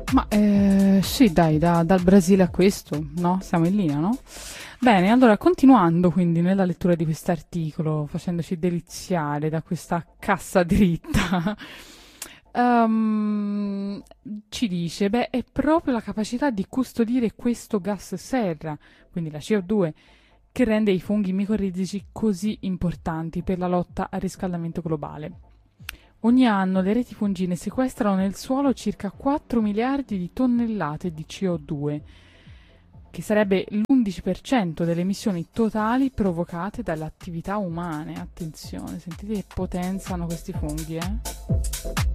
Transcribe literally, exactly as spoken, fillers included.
Ma eh, sì, dai, da- dal Brasile a questo, no? Siamo in linea, no? Bene, allora continuando quindi nella lettura di quest'articolo, facendoci deliziare da questa cassa dritta, ehm, ci dice, beh, è proprio la capacità di custodire questo gas serra, quindi la C O due, che rende i funghi micorrizici così importanti per la lotta al riscaldamento globale. Ogni anno le reti fungine sequestrano nel suolo circa quattro miliardi di tonnellate di C O due, che sarebbe l'undici per cento delle emissioni totali provocate dalle attività umane. Attenzione, sentite che potenza hanno questi funghi, eh?